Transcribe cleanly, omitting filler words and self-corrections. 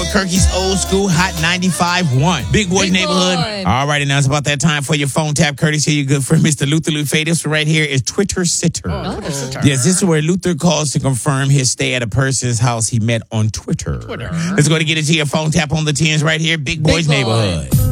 Albuquerque's old school hot 95.1. Big Boy's Neighborhood. All right, and now it's about that time for your phone tap. Courtesy of your good friend, Mr. Luther Lufe. This right here is Twitter Sitter. Twitter Sitter. Yes, this is where Luther calls to confirm his stay at a person's house he met on Twitter. Let's go to get it to your phone tap on the 10s right here. Big Boy's Neighborhood.